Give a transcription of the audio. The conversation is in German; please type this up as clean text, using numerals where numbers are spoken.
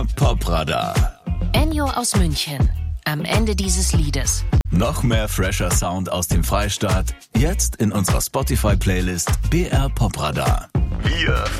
Popradar. Ennio aus München. Am Ende dieses Liedes. Noch mehr fresher Sound aus dem Freistaat. Jetzt in unserer Spotify-Playlist BR Popradar. Wir